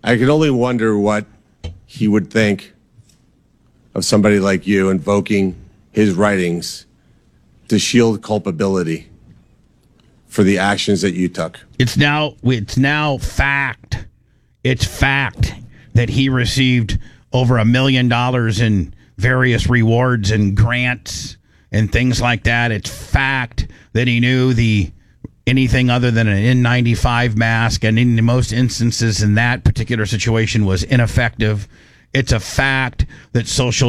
I can only wonder what he would think of somebody like you invoking his writings to shield culpability for the actions that you took. It's now fact. It's fact that he received over $1 million in various rewards and grants and things like that. It's fact that he knew anything other than an N95 mask, and in most instances in that particular situation, was ineffective. It's a fact that social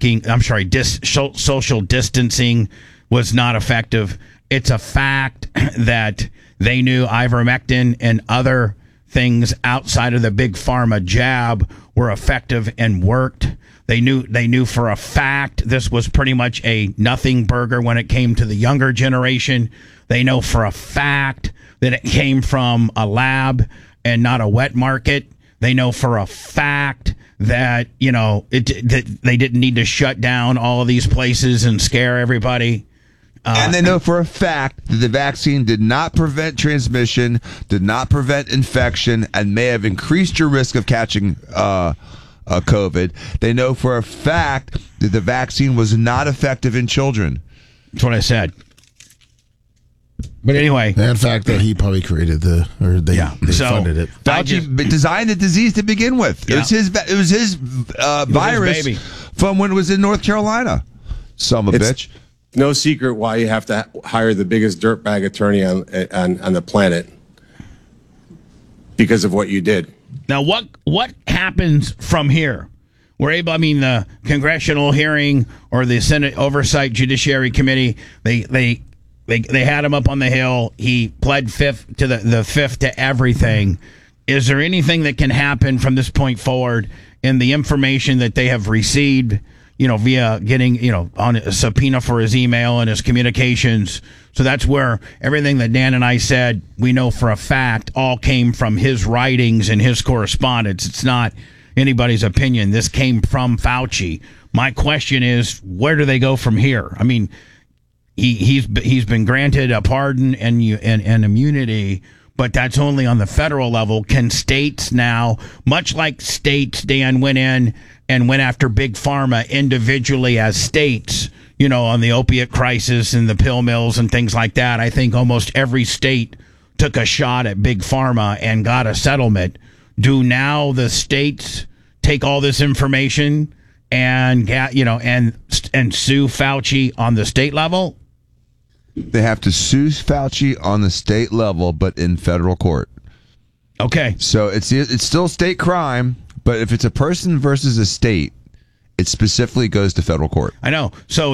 distancing was not effective. It's a fact that they knew ivermectin and other things outside of the big pharma jab were effective and worked. They knew for a fact this was pretty much a nothing burger when it came to the younger generation. They know for a fact that it came from a lab and not a wet market. They know for a fact that, that they didn't need to shut down all of these places and scare everybody. And they know for a fact that the vaccine did not prevent transmission, did not prevent infection, and may have increased your risk of catching COVID. They know for a fact that the vaccine was not effective in children. That's what I said. But anyway, and in fact, that he probably created they funded it. Fauci designed the disease to begin with. Yeah. It was his virus from when it was in North Carolina. Son of a bitch. No secret why you have to hire the biggest dirtbag attorney on the planet, because of what you did. Now, what happens from here? The congressional hearing or the Senate Oversight Judiciary Committee, they had him up on the Hill. He pled fifth to everything. Is there anything that can happen from this point forward in the information that they have received, via getting, on a subpoena for his email and his communications? So that's where everything that Dan and I said, we know for a fact, all came from his writings and his correspondence. It's not anybody's opinion. This came from Fauci. My question is, where do they go from here? I mean, he's been granted a pardon and immunity, but that's only on the federal level. Can states now, much like states, Dan, went in and went after Big Pharma individually as states, on the opiate crisis and the pill mills and things like that. I think almost every state took a shot at Big Pharma and got a settlement. Do now the states take all this information and and sue Fauci on the state level? They have to sue Fauci on the state level, but in federal court. Okay. So it's still state crime, but if it's a person versus a state, it specifically goes to federal court. I know. So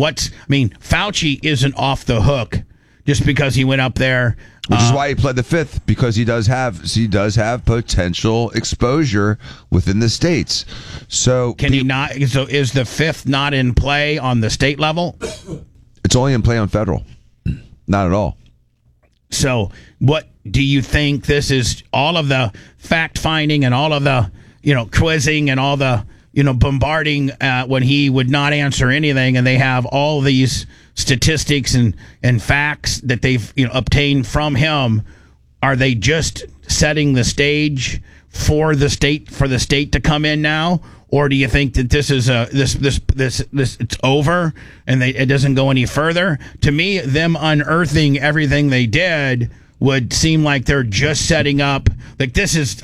Fauci isn't off the hook just because he went up there. Which is why he pled the fifth, because he does have potential exposure within the states. So can he not? So is the fifth not in play on the state level? It's only in play on federal. Not at all. So what do you think? This is all of the fact finding and all of the quizzing and all the bombarding when he would not answer anything, and they have all these statistics and facts that they've obtained from him. Are they just setting the stage for the state to come in now? Or do you think that this is this it's over and it doesn't go any further? To me, them unearthing everything they did would seem like they're just setting up. Like this is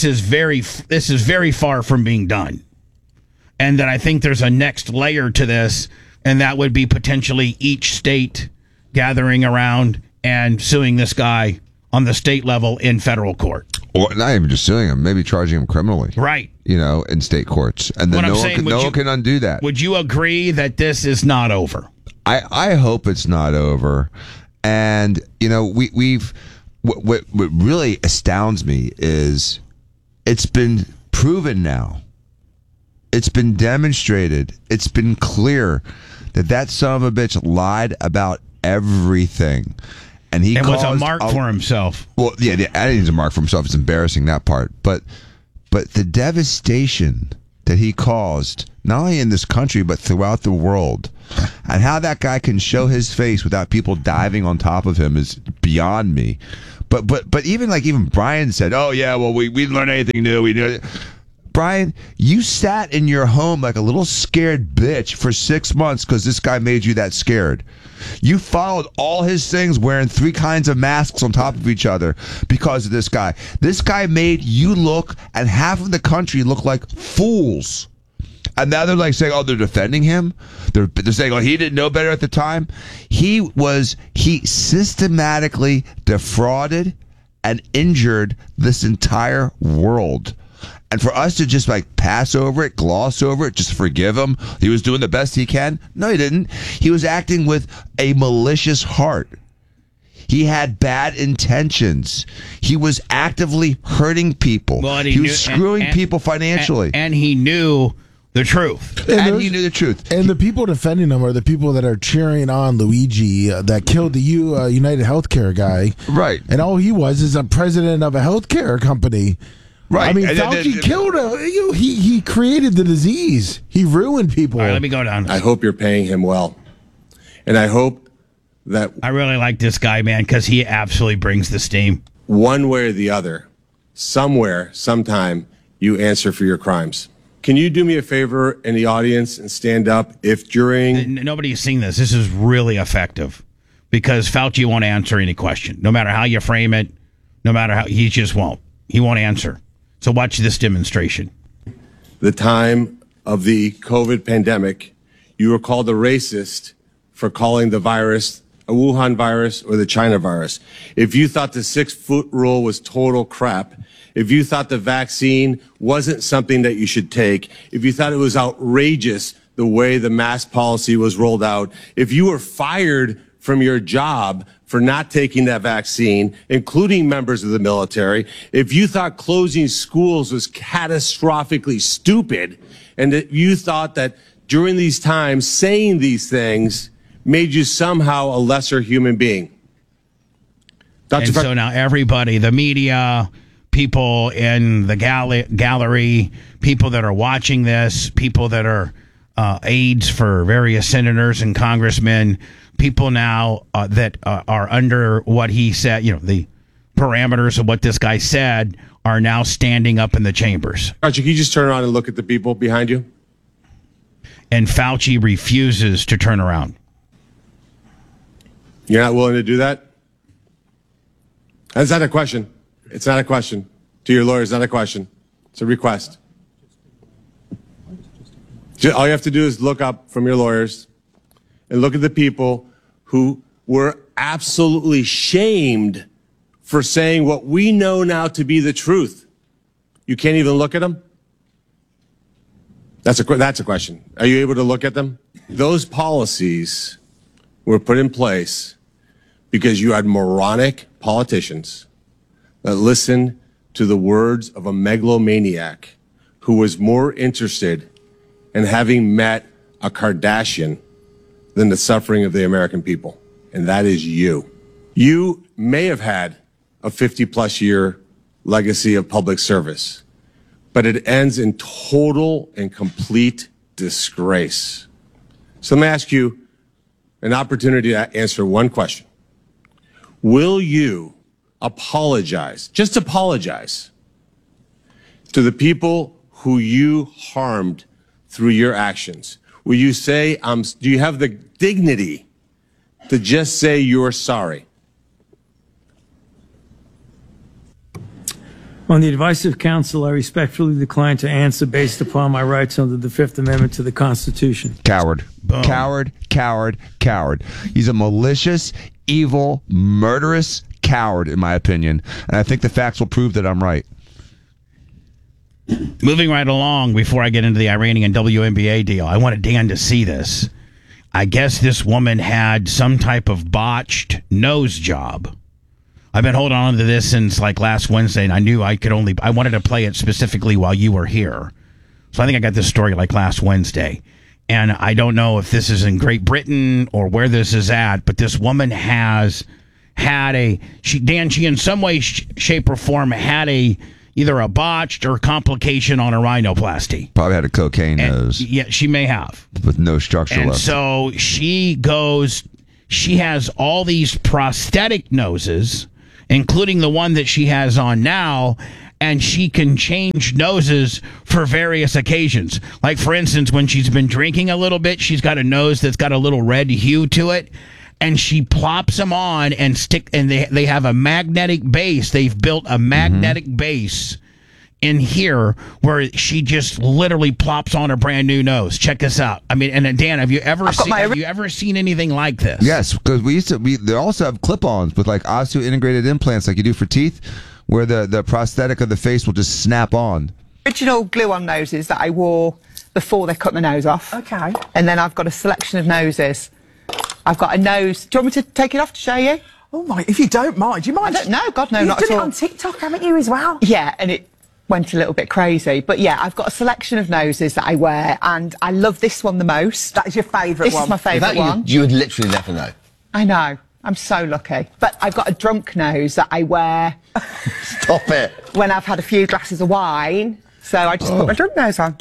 very far from being done, and that I think there's a next layer to this, and that would be potentially each state gathering around and suing this guy on the state level in federal court. Or not even just suing him, maybe charging him criminally. Right. In state courts. And then no one can undo that. Would you agree that this is not over? I hope it's not over. And, we've what really astounds me is it's been proven now. It's been demonstrated. It's been clear that son of a bitch lied about everything. And he was a mark for himself. Well, yeah, I think he's a mark for himself. It's embarrassing, that part. But the devastation that he caused, not only in this country, but throughout the world, and how that guy can show his face without people diving on top of him is beyond me. But even Brian said, "Oh yeah, well we didn't learn anything new. We knew." Brian, you sat in your home like a little scared bitch for 6 months because this guy made you that scared. You followed all his things wearing 3 kinds of masks on top of each other because of this guy. This guy made you look and half of the country look like fools. And now they're like saying, oh, they're defending him. They're saying, oh, he didn't know better at the time. He systematically defrauded and injured this entire world. And for us to just like pass over it, gloss over it, just forgive him, he was doing the best he can. No, he didn't. He was acting with a malicious heart. He had bad intentions. He was actively hurting people. Well, he was screwing people financially. And he knew the truth. And he knew the truth. And the people defending him are the people that are cheering on Luigi that killed the United Healthcare guy. Right. And all he was is a president of a healthcare company. Right. I mean, Fauci killed him. He created the disease. He ruined people. All right, let me go down. I hope you're paying him well. And I hope that I really like this guy, man, because he absolutely brings the steam. one way or the other, somewhere, sometime, you answer for your crimes. Can you do me a favor in the audience and stand up if during... Nobody's seen this. This is really effective because Fauci won't answer any question. No matter how you frame it, no matter how, he just won't. He won't answer. So watch this demonstration. The time of the COVID pandemic, you were called a racist for calling the virus a Wuhan virus or the China virus. If you thought the 6-foot rule was total crap, if you thought the vaccine wasn't something that you should take, if you thought it was outrageous the way the mask policy was rolled out, if you were fired from your job for not taking that vaccine, including members of the military, if you thought closing schools was catastrophically stupid, and that you thought that during these times saying these things made you somehow a lesser human being. And so now everybody, the media, people in the gallery, people that are watching this, people that are aides for various senators and congressmen, people now that are under what he said, the parameters of what this guy said, are now standing up in the chambers. Archie, can you just turn around and look at the people behind you? And Fauci refuses to turn around. You're not willing to do that? That's not a question. It's not a question. To your lawyer, it's not a question. It's a request. All you have to do is look up from your lawyers and look at the people who were absolutely shamed for saying what we know now to be the truth. You can't even look at them? That's a question. Are you able to look at them? Those policies were put in place because you had moronic politicians that listened to the words of a megalomaniac who was more interested in having met a Kardashian than the suffering of the American people. And that is you. You may have had a 50-plus year legacy of public service, but it ends in total and complete disgrace. So let me ask you an opportunity to answer one question. Will you apologize, just apologize, to the people who you harmed through your actions? Will you say, do you have the dignity to just say you're sorry? On the advice of counsel, I respectfully decline to answer based upon my rights under the Fifth Amendment to the Constitution. Coward. Boom. Coward. He's a malicious, evil, murderous coward, in my opinion. And I think the facts will prove that I'm right. Moving right along, before I get into the Iranian WNBA deal, I wanted Dan to see this. I guess this woman had some type of botched nose job. I've been holding on to this since like last Wednesday, and I knew I wanted to play it specifically while you were here. So I think I got this story like last Wednesday. And I don't know if this is in Great Britain or where this is at, but this woman has had she in some way, shape, or form had either a botched or complication on a rhinoplasty. Probably had a cocaine nose. Yeah, she may have. With no structure and left. So she has all these prosthetic noses including the one that she has on now. And she can change noses for various occasions. Like, for instance, when she's been drinking a little bit, she's got a nose that's got a little red hue to it. And she plops them on and they have a magnetic base. They've built a magnetic base in here where she just literally plops on a brand new nose. Check this out. I mean, and Dan, have you ever seen anything like this? Yes, because they also have clip-ons with like osseointegrated implants like you do for teeth, where the prosthetic of the face will just snap on. Original glue-on noses that I wore before they cut my nose off. Okay. And then I've got a selection of noses. I've got a nose. Do you want me to take it off to show you? Oh my! If you don't mind, do you mind? I don't know. God, no, You've not at done all. it on TikTok, haven't you, as well? Yeah, and it went a little bit crazy. But yeah, I've got a selection of noses that I wear, and I love this one the most. That is your favourite This one. is my favourite one. You would literally never know. I know. I'm so lucky. But I've got a drunk nose that I wear Stop it. when I've had a few glasses of wine. So I just put my drunk nose on.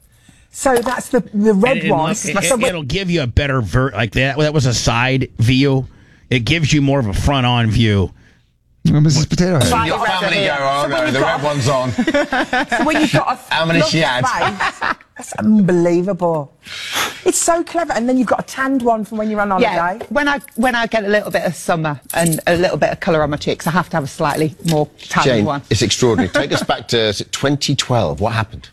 So that's the red And one. it'll give you a better like that. That was a side view. It gives you more of a front-on view. Mrs. Potato Head. Right. Your family go, oh no, the red one's on. So when you've got a How many she had? face, that's unbelievable. It's so clever. And then you've got a tanned one from when you're on holiday. Yeah, when I get a little bit of summer and a little bit of colour on my cheeks, I have to have a slightly more tan Jane, one. it's extraordinary. Take us back to is it 2012. What happened?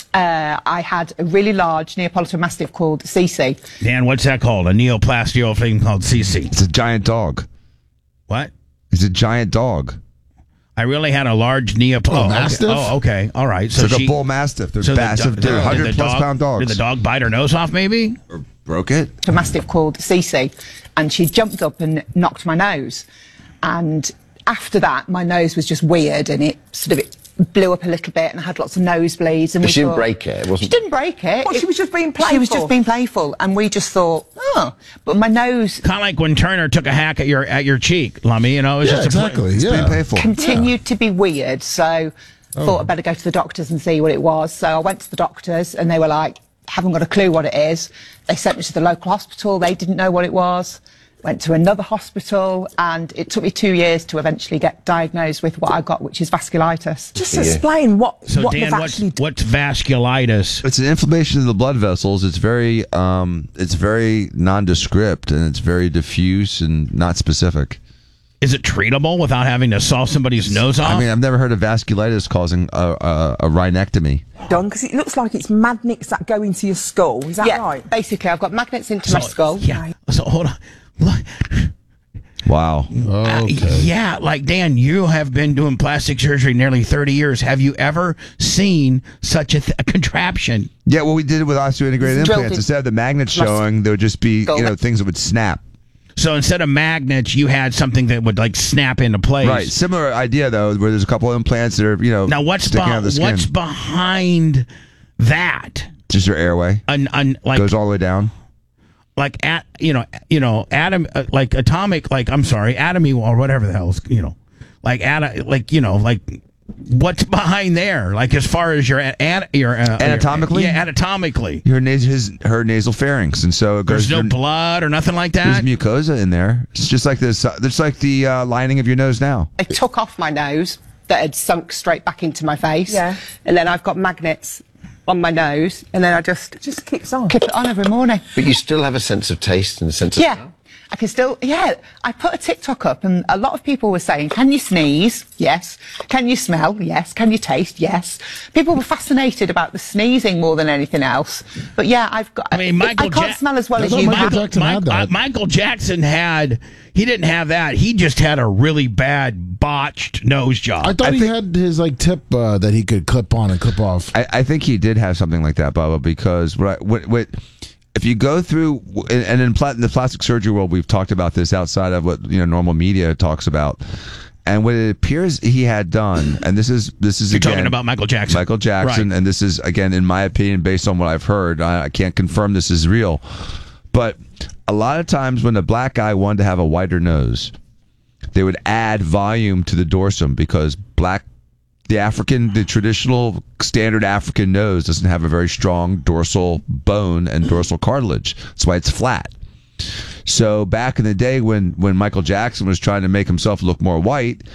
I had a really large Neapolitan Mastiff called Cece. Dan, what's that called? A neoplastio thing called CC. It's a giant dog. What? It's a giant dog. I really had a large Neapolitan. Mastiff? Oh, okay. All right. So It's like she, a bull mastiff. They're so the massive. do- They're did 100 the plus dog- pound dogs. Did the dog bite her nose off, maybe? Or broke it? A Mastiff called Cece, and she jumped up and knocked my nose. And after that, my nose was just weird, and it sort of blew up a little bit, and I had lots of nosebleeds. And But we she didn't thought- break it. It wasn't. She didn't break it. What, she was just being She was playful? just being playful, and we just thought, oh, but my nose Kind of like when Turner took a hack at your cheek, Lummy. You know, it was Yeah, just exactly. It's Yeah. being painful. continued to be weird, so thought I'd better go to the doctors and see what it was. So I went to the doctors, and they were like, haven't got a clue what it is. They sent me to the local hospital. They didn't know what it was. Went to another hospital, and it took me 2 years to eventually get diagnosed with what I got, which is vasculitis. Just explain what So they've Dan, actually done. what's vasculitis? It's an inflammation of the blood vessels. It's very nondescript, and it's very diffuse and not specific. Is it treatable without having to saw somebody's nose off? I mean, I've never heard of vasculitis causing a rhinectomy. done? Because it looks like it's magnets that go into your skull. Is that Yeah, right? basically, I've got magnets into my skull. Yeah. So hold on. Look. Wow. Yeah, like Dan, you have been doing plastic surgery nearly 30 years. Have you ever seen such a contraption? Yeah, well, we did it with osseointegrated Drilled implants. in- Instead of the magnets showing, there would just be Skull. things that would snap. So instead of magnets, you had something that would like snap into place. Right. Similar idea though, where there's a couple of implants that are Now what's sticking out of the skin. what's behind that? Just your airway Like goes all the way down. like atom like atomic like I'm sorry atomy or whatever the hell like what's behind there like as far as your Anatomically? anatomically Her nasal pharynx, and so it goes. there's no blood or nothing like There's that. mucosa in there. It's just like this. It's like the lining of your nose now. I took off my nose that had sunk straight back into my face. Yeah. And then I've got magnets on my nose, and then I just keeps on. keep it on every morning. But you still have a sense of taste and a sense of Yeah. smell? I can still, I put a TikTok up and a lot of people were saying, can you sneeze? Yes. Can you smell? Yes. Can you taste? Yes. People were fascinated about the sneezing more than anything else. But yeah, I've got, I mean, I can't smell as well as you. Michael Jackson had that. Michael Jackson he didn't have that. He just had a really bad botched nose job. I thought he had his tip that he could clip on and clip off. I think he did have something like that, Bubba, because what if you go through and in the plastic surgery world, we've talked about this outside of what normal media talks about, and what it appears he had done, and this is You're again, talking about Michael Jackson. Michael Jackson, Right. and this is again in my opinion based on what I've heard. I can't confirm this is real, but a lot of times when a black guy wanted to have a wider nose, they would add volume to the dorsum because the traditional standard African nose doesn't have a very strong dorsal bone and dorsal cartilage. That's why it's flat. So back in the day when Michael Jackson was trying to make himself look more white,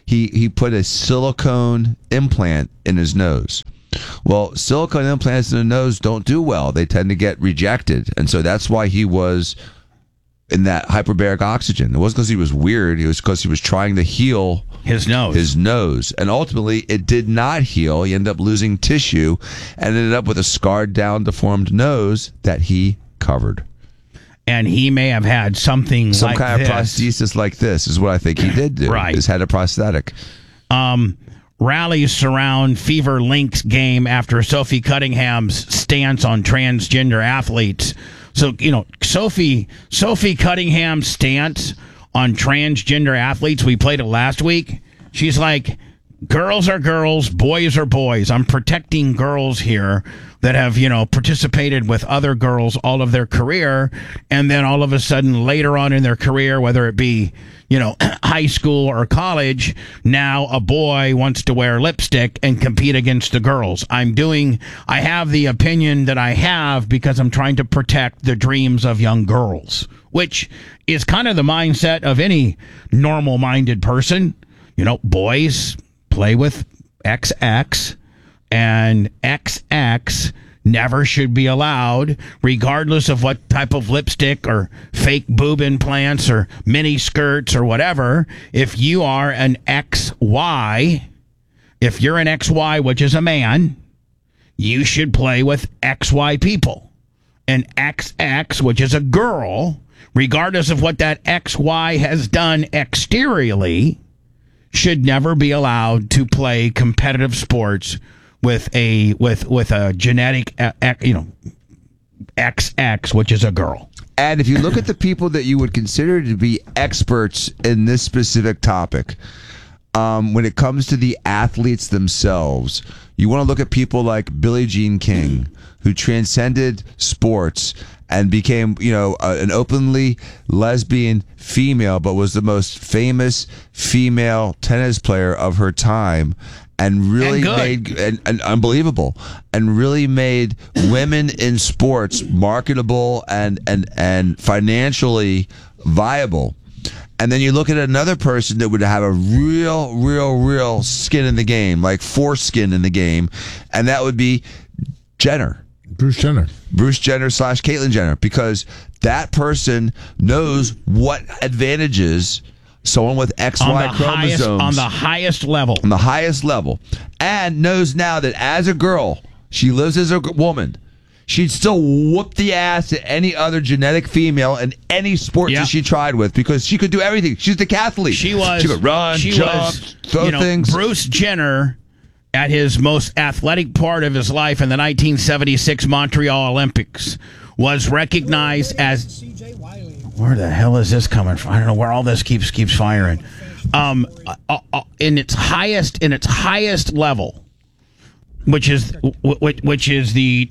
he put a silicone implant in his nose. Well, silicone implants in the nose don't do well. They tend to get rejected. And so that's why he was in that hyperbaric oxygen. It wasn't because he was weird. It was because he was trying to heal His nose. And ultimately, it did not heal. He ended up losing tissue and ended up with a scarred down, deformed nose that he covered. And he may have had something Some like kind this. of prosthesis like this is what I think he did do. Right. Is had a prosthetic. Rallies surround Fever Links game after Sophie Cunningham's stance on transgender athletes. So, Sophie Cunningham's stance on transgender athletes, we played it last week. She's like, girls are girls, boys are boys. I'm protecting girls here that have, participated with other girls all of their career. And then all of a sudden later on in their career, whether it be, high school or college, now a boy wants to wear lipstick and compete against the girls. I have the opinion that I have because I'm trying to protect the dreams of young girls, which is kind of the mindset of any normal-minded person. Boys play with XX, and XX never should be allowed, regardless of what type of lipstick or fake boob implants or mini skirts or whatever. If you are an XY, which is a man, you should play with XY people. An XX, which is a girl, regardless of what that XY has done exteriorly, should never be allowed to play competitive sports with a genetic XX, which is a girl. And if you look at the people that you would consider to be experts in this specific topic, when it comes to the athletes themselves, you want to look at people like Billie Jean King, who transcended sports and became, an openly lesbian female, but was the most famous female tennis player of her time. And really made and unbelievable, and really made women in sports marketable and financially viable. And then you look at another person that would have a real skin in the game, like foreskin in the game, and that would be Bruce Jenner / Caitlyn Jenner, because that person knows what advantages someone with XY chromosomes on the highest level, and knows now that as a girl, she lives as a woman, she'd still whoop the ass at any other genetic female in any sport that she tried with, because she could do everything. She's a decathlete. She could run, jump, throw things. Bruce Jenner, at his most athletic part of his life in the 1976 Montreal Olympics, was recognized as... Where the hell is this coming from? I don't know where all this keeps firing. In its highest level, which is the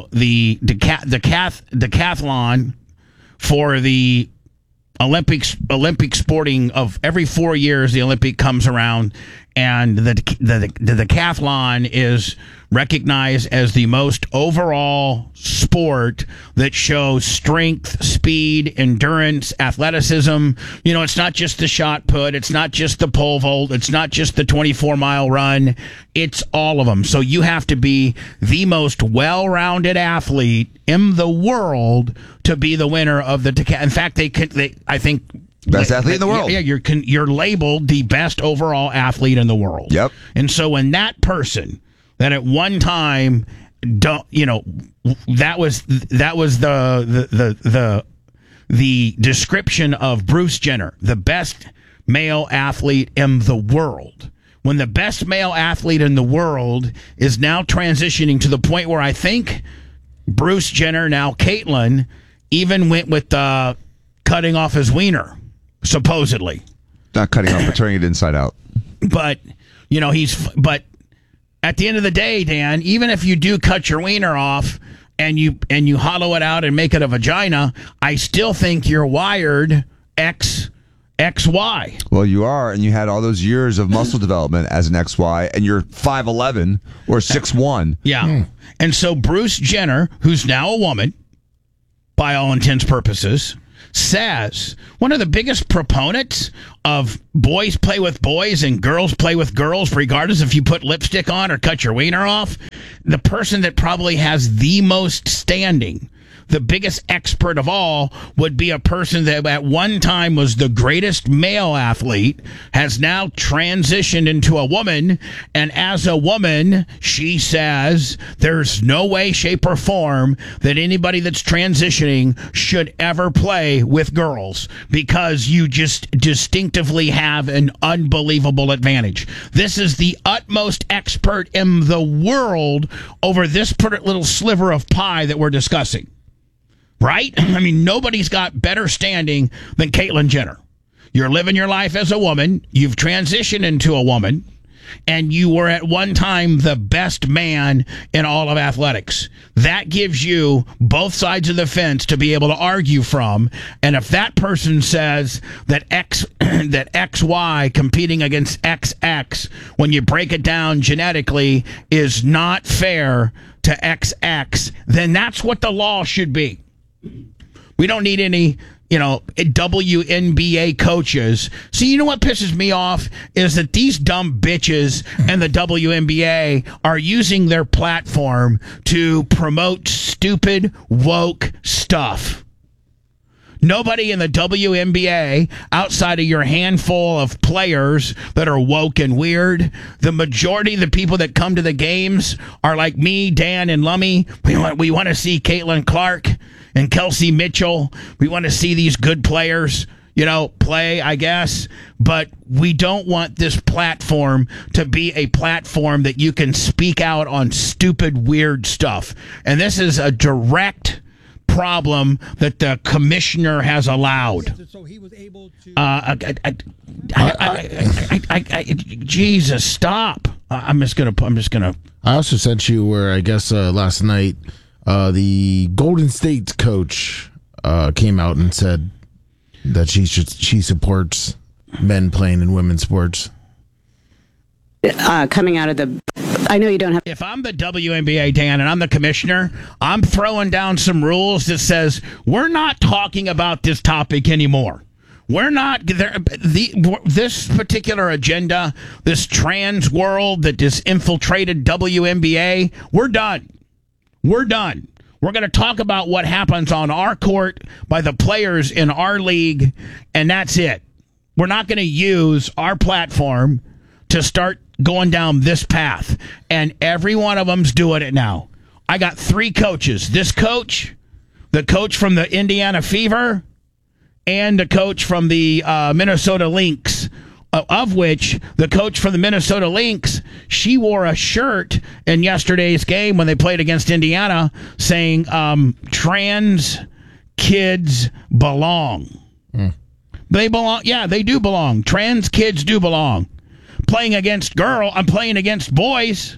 decathlon for the Olympic sporting of every 4 years. The Olympic comes around, and the decathlon is recognized as the most overall sport that shows strength, speed, endurance, athleticism. It's not just the shot put, it's not just the pole vault, it's not just the 24-mile run, it's all of them. So you have to be the most well-rounded athlete in the world to be the winner of the decathlon. In fact, I think best athlete in the world. Yeah, you're labeled the best overall athlete in the world. Yep. And so when that person that at one time, that was the description of Bruce Jenner, the best male athlete in the world. When the best male athlete in the world is now transitioning to the point where I think Bruce Jenner, now Caitlyn, even went with cutting off his wiener, supposedly. Not cutting off, but turning it inside out. But, but at the end of the day, Dan, even if you do cut your wiener off and you hollow it out and make it a vagina, I still think you're wired XY. Well, you are, and you had all those years of muscle development as an XY, and you're 5'11" or 6'1". Yeah. And so Bruce Jenner, who's now a woman, by all intents purposes, says, one of the biggest proponents of boys play with boys and girls play with girls, regardless if you put lipstick on or cut your wiener off, the person that probably has the most standing, the biggest expert of all, would be a person that at one time was the greatest male athlete, has now transitioned into a woman, and as a woman, she says there's no way, shape, or form that anybody that's transitioning should ever play with girls because you just distinctively have an unbelievable advantage. This is the utmost expert in the world over this little sliver of pie that we're discussing. Right? I mean, nobody's got better standing than Caitlyn Jenner. You're living your life as a woman. You've transitioned into a woman. And you were at one time the best man in all of athletics. That gives you both sides of the fence to be able to argue from. And if that person says that that XY competing against XX, when you break it down genetically, is not fair to XX, then that's what the law should be. We don't need any, WNBA coaches. So you know what pisses me off is that these dumb bitches and the WNBA are using their platform to promote stupid, woke stuff. Nobody in the WNBA, outside of your handful of players that are woke and weird, the majority of the people that come to the games are like me, Dan, and Lummy. We want to see Caitlin Clark and Kelsey Mitchell. We want to see these good players, play, I guess. But we don't want this platform to be a platform that you can speak out on stupid, weird stuff. And this is a direct problem that the commissioner has allowed. So he was able to. Jesus, stop! I'm just gonna. I also sent you where I guess last night the Golden State coach came out and said that she supports men playing in women's sports. Coming out of the. I know you don't have. If I'm the WNBA, Dan, and I'm the commissioner, I'm throwing down some rules that says we're not talking about this topic anymore. We're not this particular agenda, this trans world that has infiltrated WNBA. We're done. We're done. We're going to talk about what happens on our court by the players in our league, and that's it. We're not going to use our platform to start going down this path, and every one of them's doing it now. I got 3 coaches. This coach, the coach from the Indiana Fever, and the coach from the Minnesota Lynx, of which the coach from the Minnesota Lynx, she wore a shirt in yesterday's game when they played against Indiana saying trans kids belong. They belong. Yeah, they do belong. Trans kids do belong. Playing against I'm playing against boys.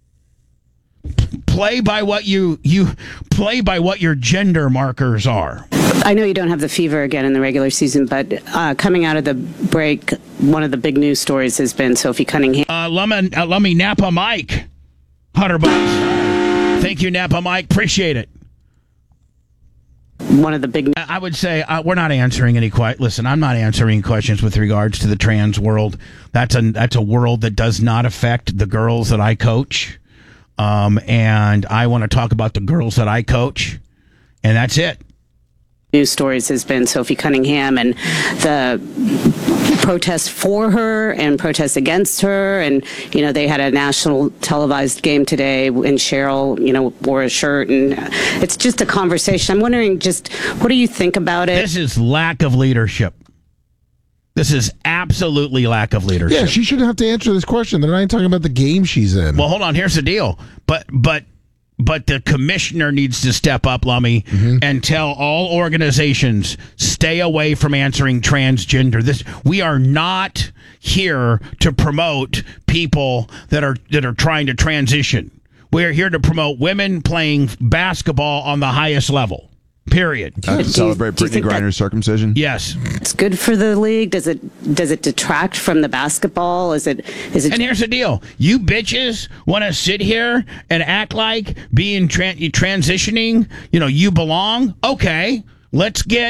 Play by what you play by what your gender markers are. I know you don't have the fever again in the regular season, but coming out of the break, one of the big news stories has been Sophie Cunningham. Let me Napa Mike, $100. Thank you, Napa Mike. Appreciate it. One of the big. I would say we're not answering any questions. Listen, I'm not answering questions with regards to the trans world. That's a world that does not affect the girls that I coach, and I want to talk about the girls that I coach, and that's it. News stories has been Sophie Cunningham and the protests for her and protests against her, and they had a national televised game today, and Cheryl wore a shirt, and it's just a conversation. I'm wondering, just what do you think about it? This is lack of leadership. This is absolutely lack of leadership. Yeah, she shouldn't have to answer this question. They're not even talking about the game she's in. Well, hold on. Here's the deal. But the commissioner needs to step up, Lummy, and tell all organizations, stay away from answering transgender. We are not here to promote people that are trying to transition. We are here to promote women playing basketball on the highest level. Period. Celebrate Brittany Griner's circumcision? Yes. It's good for the league. Does it detract from the basketball? Is it? And here's the deal. You bitches want to sit here and act like being transitioning, you belong? Okay. Let's get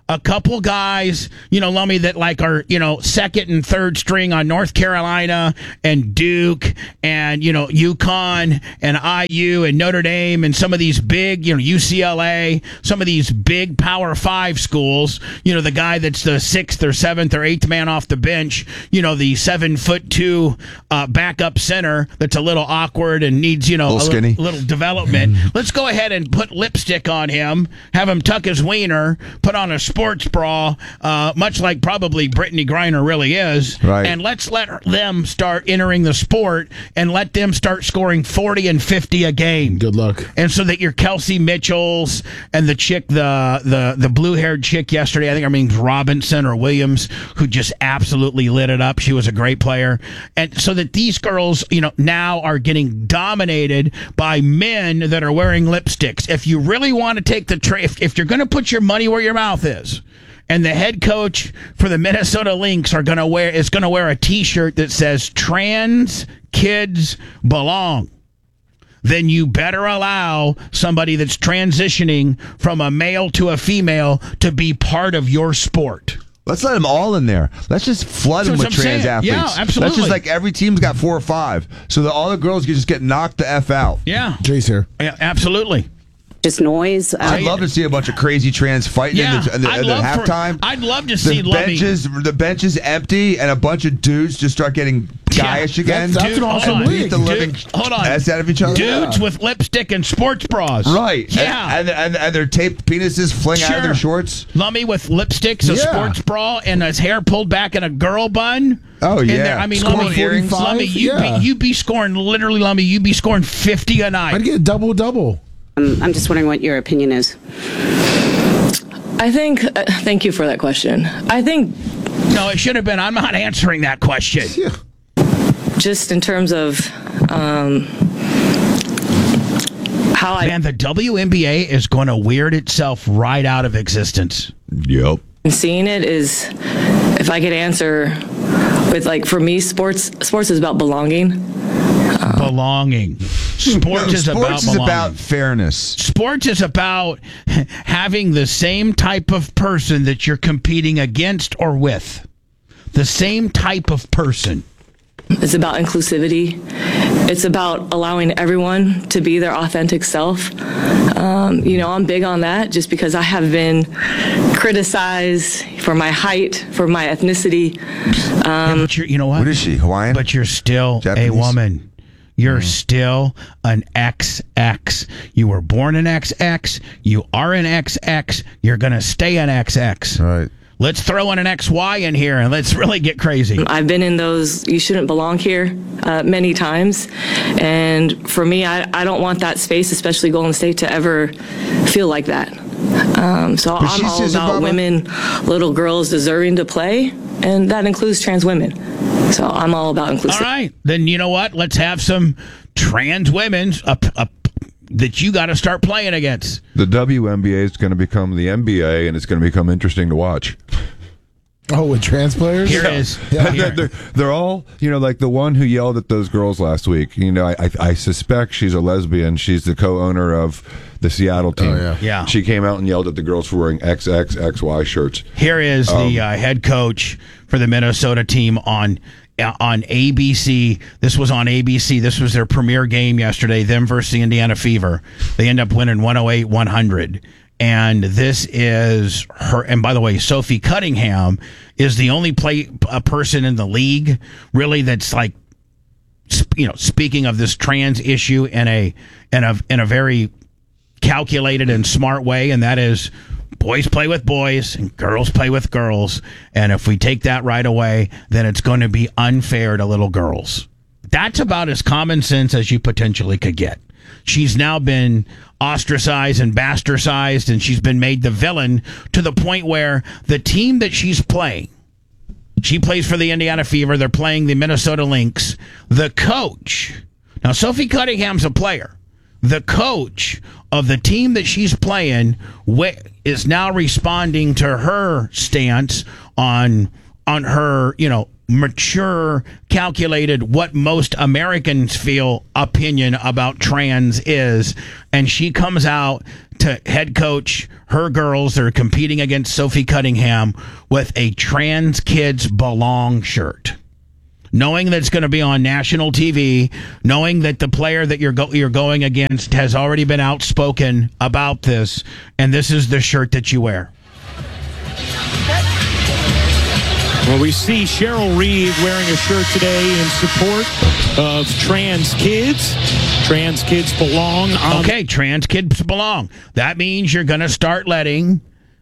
a couple guys, Lummy, that like are, second and third string on North Carolina and Duke and, UConn and IU and Notre Dame and some of these big, UCLA, some of these big Power 5 schools, the guy that's the 6th or 7th or 8th man off the bench, the 7'2" backup center that's a little awkward and needs, skinny. little development. Let's go ahead and put lipstick on him, have him tuck his wiener, put on a sports bra, much like probably Brittany Griner really is, right. And let's let them start entering the sport and let them start scoring 40 and 50 a game. Good luck. And so that your Kelsey Mitchells and the chick, the blue-haired chick yesterday, I think her name's Robinson or Williams, who just absolutely lit it up. She was a great player. And so that these girls, now are getting dominated by men that are wearing lipsticks. If you really want to take the if you're going to put your money where your mouth is, and the head coach for the Minnesota Lynx is going to wear a T-shirt that says "Trans kids belong," then you better allow somebody that's transitioning from a male to a female to be part of your sport. Let's let them all in there. Let's just flood them with trans athletes. Yeah, absolutely. Let's just like every team's got 4 or 5, so that all the girls can just get knocked the F out. Yeah. Jay's here. Yeah, absolutely. Just noise. I'd love to see a bunch of crazy trans fighting in the halftime. I'd love to see the benches empty and a bunch of dudes just start getting guyish again. That's an awesome and beat league. the living Hold on. S out of each other. Dudes with lipstick and sports bras. Right. Yeah. And their taped penises fling out of their shorts. Lummy with lipsticks, a sports bra, and his hair pulled back in a girl bun. Oh, yeah. There. I mean, Scoring Lummy, you'd be scoring, literally, Lummy, you'd be scoring 50 a night. I'd get a double-double. I'm just wondering what your opinion is. I think, thank you for that question. I think. No, it should have been, I'm not answering that question. Yeah. Just in terms of how Man, the WNBA is going to weird itself right out of existence. Yep. seeing it is, if I could answer with, like, for me, sports is about belonging. Belonging. Sports is about fairness. Sports is about having the same type of person that you're competing against or with. The same type of person. It's about inclusivity. It's about allowing everyone to be their authentic self. I'm big on that just because I have been criticized for my height, for my ethnicity. But you know what? What is she, Hawaiian? But you're still Japanese? a woman. You're still an XX. You were born an XX. You are an XX. You're going to stay an XX. Right. Let's throw in an XY in here and let's really get crazy. I've been in those you shouldn't belong here many times. And for me, I don't want that space, especially Golden State, to ever feel like that. So I'm all about women, little girls deserving to play, and that includes trans women. So I'm all about inclusivity. All right. Then you know what? Let's have some trans women that you got to start playing against. The WNBA is going to become the NBA, and it's going to become interesting to watch. Oh, with trans players? Here it is. Yeah. They're all, like the one who yelled at those girls last week. I suspect she's a lesbian. She's the co-owner of the Seattle team. Oh, yeah. She came out and yelled at the girls for wearing XXXY shirts. Here is the head coach for the Minnesota team on ABC. This was on ABC. This was their premier game yesterday, them versus the Indiana Fever. They end up winning 108-100. And this is her. And by the way, Sophie Cunningham is the only person in the league really that's like, speaking of this trans issue in a very calculated and smart way, and that is boys play with boys and girls play with girls. And if we take that right away, then it's going to be unfair to little girls. That's about as common sense as you potentially could get. She's now been ostracized and bastardized, and she's been made the villain to the point where the team that she's playing, she plays for the Indiana Fever. They're playing the Minnesota Lynx. The coach, now Sophie Cunningham's a player. The coach of the team that she's playing is now responding to her stance on her, mature, calculated, what most Americans feel opinion about trans is. And she comes out to head coach her girls that are competing against Sophie Cunningham with a Trans Kids Belong shirt. Knowing that it's going to be on national TV, knowing that the player that you're going against has already been outspoken about this, and this is the shirt that you wear. Well, we see Cheryl Reeve wearing a shirt today in support of trans kids. Trans kids belong. Okay, trans kids belong. That means you're going to start letting,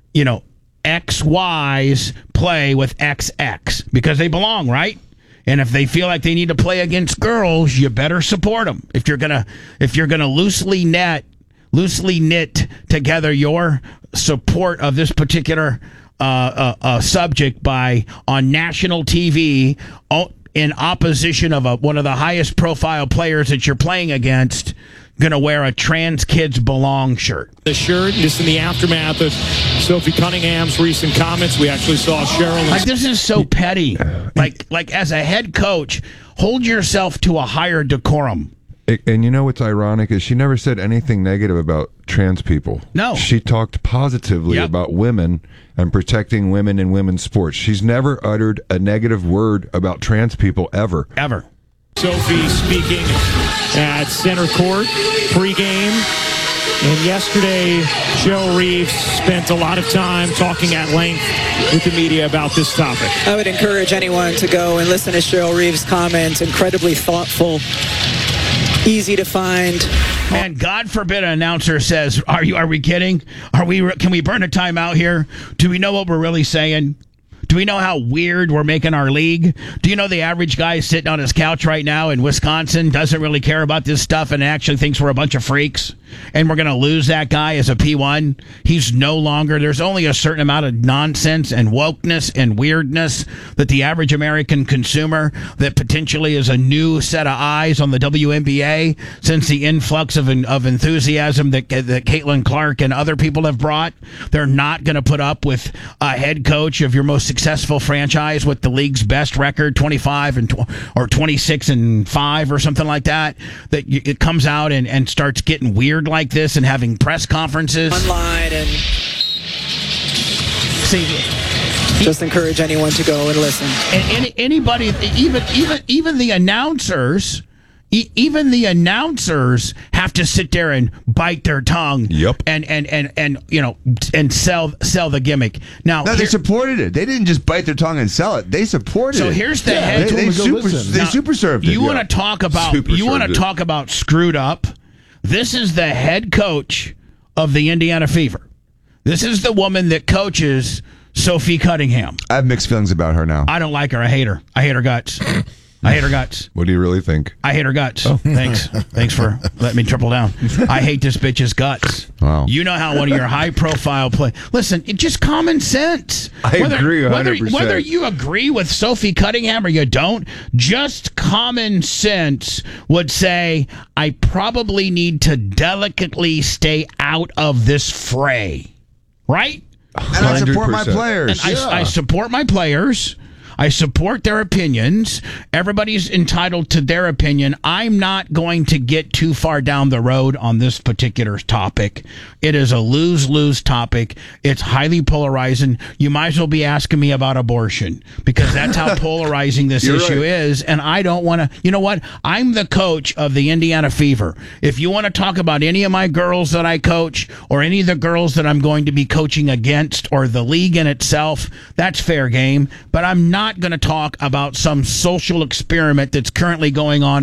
XYs play with XX because they belong, right? And if they feel like they need to play against girls, you better support them. If you're gonna loosely knit together your support of this particular subject by on national TV in opposition of one of the highest profile players that you're playing against, gonna wear a Trans Kids Belong shirt. The shirt, just in the aftermath of Sophie Cunningham's recent comments, we actually saw Cheryl. Like, this is so petty. Like as a head coach, hold yourself to a higher decorum. And you know what's ironic is she never said anything negative about trans people. No. She talked positively about women and protecting women in women's sports. She's never uttered a negative word about trans people ever. Ever. Sophie speaking at center court pregame. And yesterday, Cheryl Reeves spent a lot of time talking at length with the media about this topic. I would encourage anyone to go and listen to Cheryl Reeves' comments. Incredibly thoughtful, easy to find. Man, God forbid an announcer says, "Are we kidding? Can we burn a timeout here? Do we know what we're really saying? Do we know how weird we're making our league? Do you know the average guy sitting on his couch right now in Wisconsin doesn't really care about this stuff and actually thinks we're a bunch of freaks? And we're going to lose that guy as a P1? He's no longer, there's only a certain amount of nonsense and wokeness and weirdness that the average American consumer that potentially is a new set of eyes on the WNBA since the influx of enthusiasm that Caitlin Clark and other people have brought. They're not going to put up with a head coach of your most successful franchise with the league's best record, 25 or 26-5 or something like that. That it comes out and starts getting weird like this and having press conferences online and just encourage anyone to go and listen. And anybody, even the announcers. Even the announcers have to sit there and bite their tongue. Yep. And sell the gimmick. Now they supported it. They didn't just bite their tongue and sell it. They supported it. So here's the head. They super served it. You want to talk about screwed up? This is the head coach of the Indiana Fever. This is the woman that coaches Sophie Cunningham. I have mixed feelings about her now. I don't like her. I hate her. I hate her guts. I hate her guts. What do you really think? I hate her guts. Oh. Thanks. Thanks for letting me triple down. I hate this bitch's guts. Wow. You know how one of your high-profile play. Listen, it's just common sense. I agree 100%. Whether you agree with Sophie Cunningham or you don't, just common sense would say, I probably need to delicately stay out of this fray. Right? And I support my 100%. players. And I support my players. I support their opinions. Everybody's entitled to their opinion. I'm not going to get too far down the road on this particular topic. It is a lose-lose topic. It's highly polarizing. You might as well be asking me about abortion because that's how polarizing this issue is. And I don't want to, you know what? I'm the coach of the Indiana Fever. If you want to talk about any of my girls that I coach or any of the girls that I'm going to be coaching against or the league in itself, that's fair game. But I'm not going to talk about some social experiment that's currently going on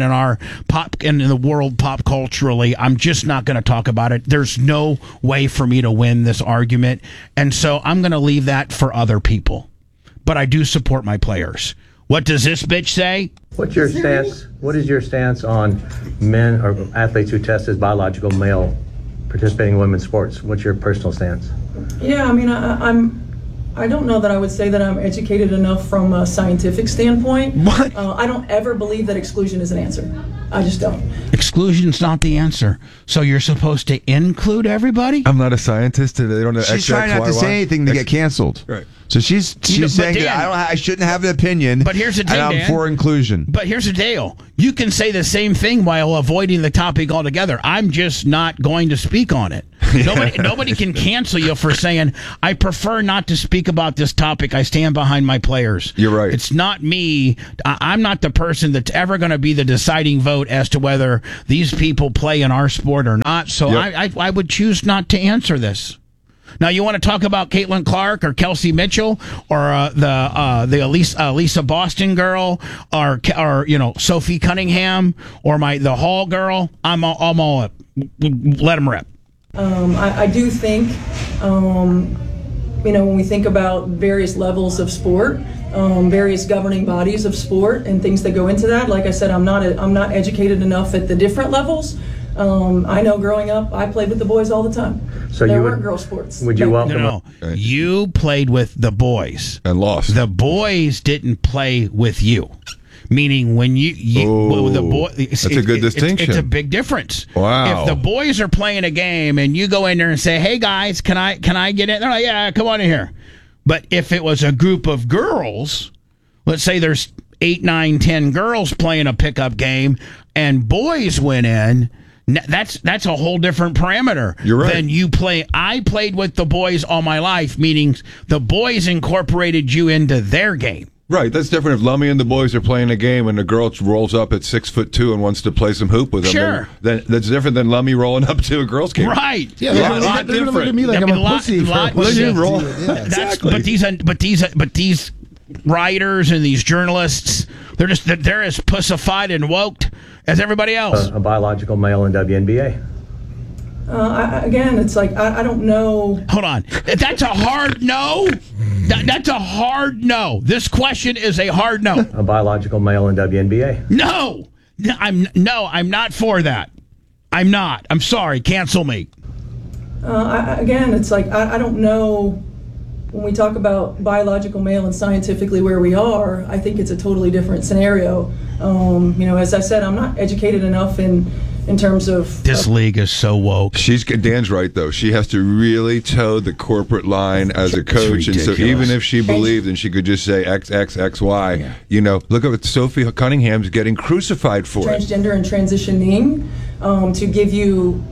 in the world pop culturally. I'm just not going to talk about it. There's no way for me to win this argument, and so I'm going to leave that for other people. But I do support my players. What does this bitch say? What's your stance? What is your stance on men or athletes who test as biological male participating in women's sports? What's your personal stance? Yeah, I mean, I don't know that I would say that I'm educated enough from a scientific standpoint. What? I don't ever believe that exclusion is an answer. I just don't. Exclusion's not the answer. So you're supposed to include everybody? I'm not a scientist. They don't know. She's trying not to say anything to get canceled. Right. So she's saying Dan, that I shouldn't have an opinion. But here's the thing, and I'm Dan. for inclusion. But here's the deal. You can say the same thing while avoiding the topic altogether. I'm just not going to speak on it. Nobody can cancel you for saying, I prefer not to speak about this topic. I stand behind my players. You're right. It's not me. I'm not the person that's ever going to be the deciding vote as to whether these people play in our sport or not. So I would choose not to answer this. Now, you want to talk about Caitlin Clark or Kelsey Mitchell or the Lisa Boston girl or Sophie Cunningham or the Hall girl? I'm all up. Let them rip. I do think, when we think about various levels of sport, various governing bodies of sport and things that go into that, like I said, I'm not educated enough at the different levels. I know growing up, I played with the boys all the time. So there weren't girl sports. Would you welcome? No. You played with the boys and lost. The boys didn't play with you. Meaning when the boy, that's a good distinction. It's a big difference. Wow. If the boys are playing a game and you go in there and say, "Hey guys, can I get in?" They're like, "Yeah, come on in here." But if it was a group of girls, let's say there's 8, 9, 10 girls playing a pickup game, and boys went in. That's a whole different parameter. You're right. Than you play. I played with the boys all my life, meaning the boys incorporated you into their game. Right, that's different if Lummy and the boys are playing a game and the girl rolls up at 6'2" and wants to play some hoop with them. Sure. Then that's different than Lummy rolling up to a girl's game. Right. Yeah, they're gonna look at me like I'm a pussy. Exactly. But these writers and these journalists, they're as pussified and woke as everybody else. A biological male in WNBA. Again, it's like I don't know. Hold on, that's a hard no. That's a hard no. This question is a hard no. A biological male in WNBA. No, I'm not for that. I'm not. I'm sorry. Cancel me. Again, it's like I don't know. When we talk about biological male and scientifically where we are, I think it's a totally different scenario. As I said, I'm not educated enough in terms of this league is so woke. Dan's right though. She has to really toe the corporate line as a coach, and so even if she believed, and she could just say X X X Y. Look at what Sophie Cunningham's getting crucified for. Transgender and transitioning to give you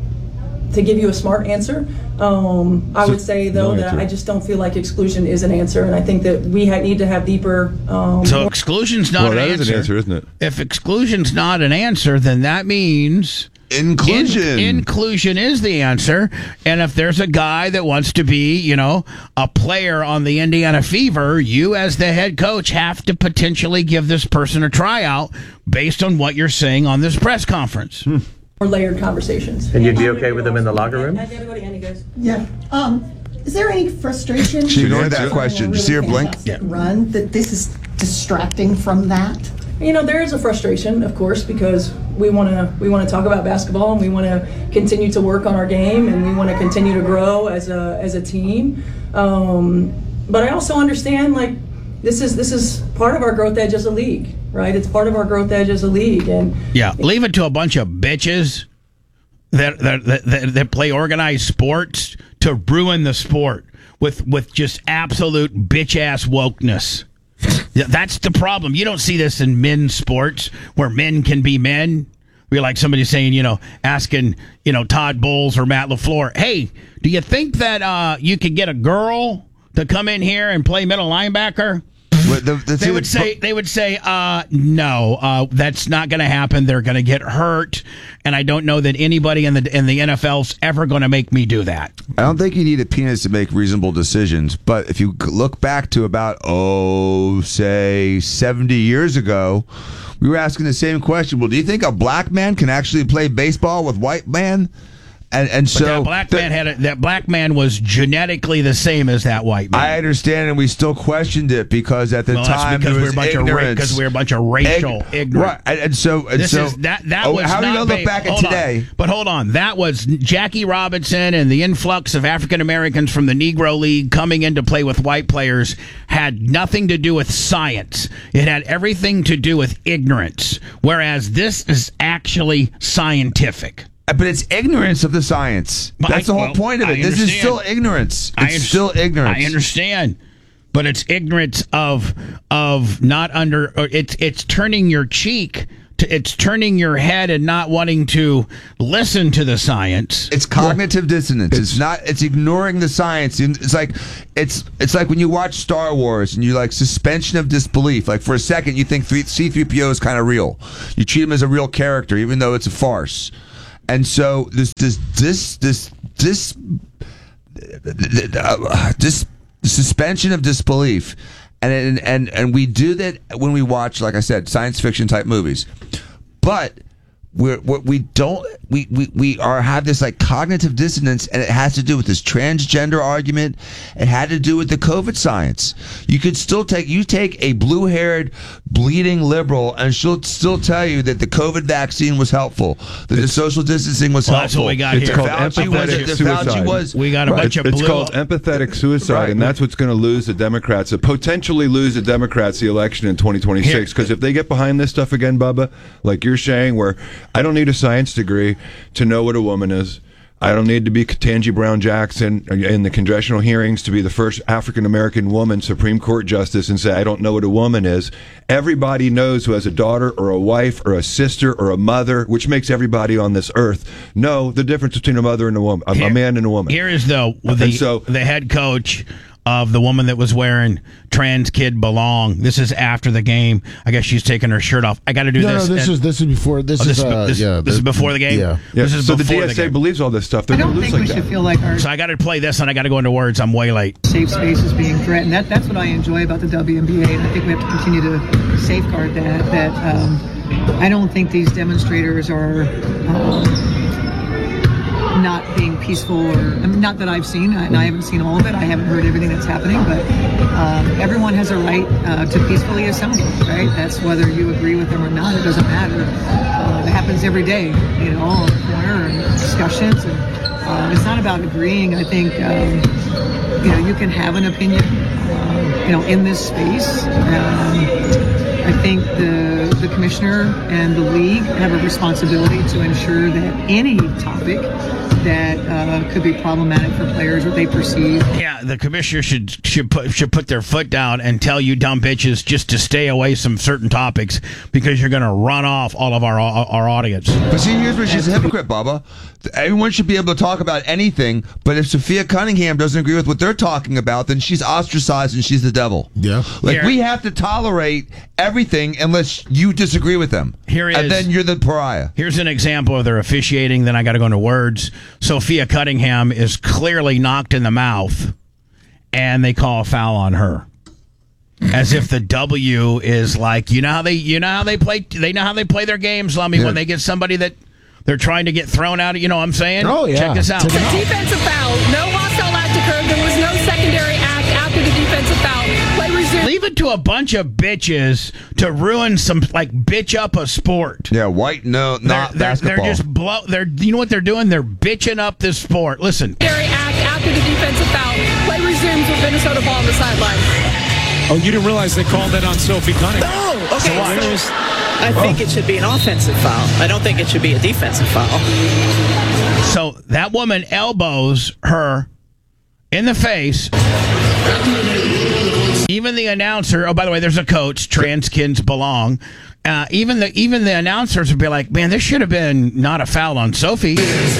a smart answer. I would say, though, that I just don't feel like exclusion is an answer, and I think that we need to have deeper... So exclusion's not an answer. That is an answer, isn't it? If exclusion's not an answer, then that means... Inclusion. Inclusion is the answer, and if there's a guy that wants to be, a player on the Indiana Fever, you as the head coach have to potentially give this person a tryout based on what you're saying on this press conference. More layered conversations. And you'd be okay with them in the locker room? Yeah. Is there any frustration? She ignored that question. Did you see her blink? Run that this is distracting from that. There is a frustration, of course, because we want to talk about basketball and we want to continue to work on our game and we want to continue to grow as a team. But I also understand this is part of our growth edge as a league, right? It's part of our growth edge as a league, and leave it to a bunch of bitches that play organized sports to ruin the sport with just absolute bitch ass wokeness. That's the problem. You don't see this in men's sports where men can be men. We're like somebody saying, asking, Todd Bowles or Matt LaFleur, hey, do you think that you could get a girl to come in here and play middle linebacker? They would say, no, that's not going to happen. They're going to get hurt, and I don't know that anybody in the NFL's ever going to make me do that. I don't think you need a penis to make reasonable decisions, but if you look back to about, say 70 years ago, we were asking the same question. Well, do you think a black man can actually play baseball with white man? And so that black man was genetically the same as that white man. I understand, and we still questioned it because at the time there was ignorance. Because we're a bunch of racial ignorant. Right, and so that was how are you going to look back at today? But hold on, that was Jackie Robinson and the influx of African Americans from the Negro League coming in to play with white players had nothing to do with science. It had everything to do with ignorance. Whereas this is actually scientific. But it's ignorance of the science. That's the whole point of it. This is still ignorance. It's still ignorance. I understand. but it's ignorance of not under. Or it's turning your cheek. It's turning your head and not wanting to listen to the science. It's cognitive dissonance. It's ignoring the science. It's like when you watch Star Wars and you like suspension of disbelief. Like for a second you think C-3PO is kind of real. You treat him as a real character even though it's a farce. And so this suspension of disbelief. And we do that when we watch, like I said, science fiction type movies, but we have this like cognitive dissonance, and it has to do with this transgender argument. It had to do with the COVID science. You could still take a blue-haired bleeding liberal, and she'll still tell you that the COVID vaccine was helpful, that the social distancing was helpful. That's what we got It's here. called empathetic suicide. We got a bunch of It's blue. called empathetic suicide, and that's what's going to lose the Democrats, potentially lose the Democrats the election in 2026. Because if they get behind this stuff again, Bubba, like you're saying, where I don't need a science degree to know what a woman is. I don't need to be Ketanji Brown Jackson in the congressional hearings to be the first African-American woman Supreme Court justice and say, I don't know what a woman is. Everybody knows who has a daughter or a wife or a sister or a mother, which makes everybody on this earth know the difference between a mother and a woman, a man and a woman. Here is the head coach of the woman that was wearing Trans Kid Belong. This is after the game. I guess she's taking her shirt off. I got to do this. No, this is before. This is before the game. Yeah. This is so the before DSA believes all this stuff. They're I going don't to lose think we like should that. feel like our So I got to play this, and I got to go into words. I'm way late. safe space is being threatened. That's what I enjoy about the WNBA, and I think we have to continue to safeguard that. I don't think these demonstrators are not being peaceful, or not that I've seen, and I haven't seen all of it. I haven't heard everything that's happening, but everyone has a right to peacefully assemble, right? That's whether you agree with them or not. It doesn't matter. It happens every day, on the corner and discussions. And it's not about agreeing. I think you can have an opinion, in this space. I think the commissioner and the league have a responsibility to ensure that any topic that could be problematic for players, what they perceive. Yeah, the commissioner should put their foot down and tell you dumb bitches just to stay away from certain topics because you're going to run off all of our audience. But see, here's where she's a hypocrite, Bubba. Everyone should be able to talk about anything, but if Sophia Cunningham doesn't agree with what they're talking about, then she's ostracized and she's the devil. Yeah. We have to tolerate everything unless you disagree with them. And then you're the pariah. Here's an example of their officiating, then I got to go into words. Sophia Cunningham is clearly knocked in the mouth, and they call a foul on her. As if the W is like, you know how they play their games, Lummy, when they get somebody that they're trying to get thrown out. You know what I'm saying? Oh, yeah. Check this out. It's a defensive foul. No hostile act occurred. There was no secondary act after the defensive foul. Play resumed. Leave it to a bunch of bitches to ruin some, bitch up a sport. Yeah, not basketball. They're just you know what they're doing? They're bitching up this sport. Listen. Secondary act after the defensive foul. Play resumes with Minnesota ball on the sideline. Oh, you didn't realize they called that on Sophie Cunningham? No. Okay. I think it should be an offensive foul. I don't think it should be a defensive foul. So that woman elbows her in the face. Even the announcer. Oh, by the way, there's a coach. Trans kids belong. Even the announcers would be like, "Man, this should have been not a foul on Sophie."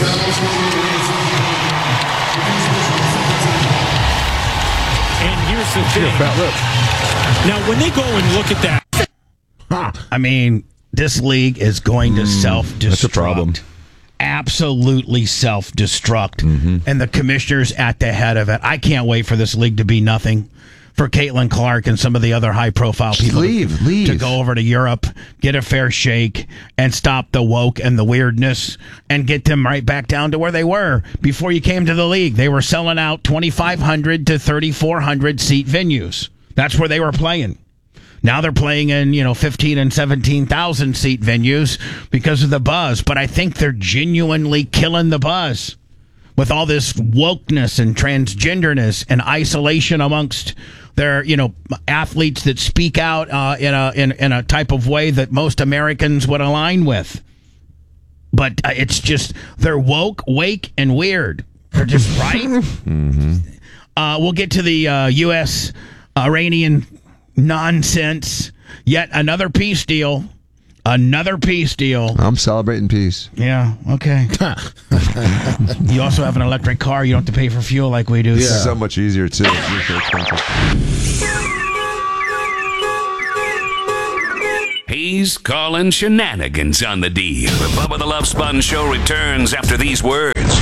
And here's the thing. Now, when they go and look at that. I mean, this league is going to self-destruct. That's a problem. Absolutely self-destruct. And the commissioner's at the head of it. I can't wait for this league to be nothing. For Caitlin Clark and some of the other high-profile people to go over to Europe, get a fair shake, and stop the woke and the weirdness, and get them right back down to where they were before you came to the league. They were selling out 2,500 to 3,400 seat venues. That's where they were playing. Now they're playing in, 15 and 17,000 seat venues because of the buzz. But I think they're genuinely killing the buzz with all this wokeness and transgenderness and isolation amongst their, athletes that speak out in a type of way that most Americans would align with. But it's just they're woke, wake, and weird. They're just right. We'll get to the U.S. Iranian nonsense. Yet another peace deal. Another peace deal. I'm celebrating peace. Yeah, okay. You also have an electric car. You don't have to pay for fuel like we do. Yeah. So much easier, too. It's so expensive. He's calling shenanigans on the D. The Bubba the Love Sponge Show returns after these words.